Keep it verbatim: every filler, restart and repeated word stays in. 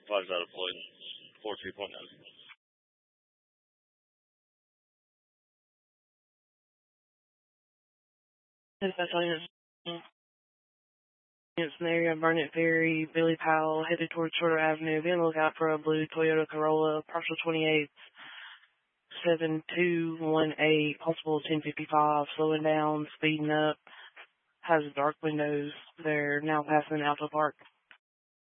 Flags out of play. four two point nine. That's on it's in the area of Burnett Ferry, Billy Powell, headed towards Shorter Avenue. Be on the lookout for a blue Toyota Corolla, partial twenty-eight, seven two one eight, possible ten fifty-five, slowing down, speeding up, has dark windows. They're now passing Alto Park.